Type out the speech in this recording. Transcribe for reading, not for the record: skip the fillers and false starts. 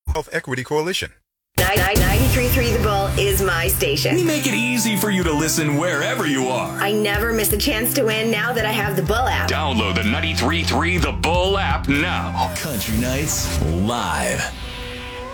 Health Equity Coalition. 93.3 The Bull is my station. We make it easy for you to listen wherever you are. I never miss a chance to win now that I have the Bull app. Download the 93.3 The Bull app now. Country Nights Live.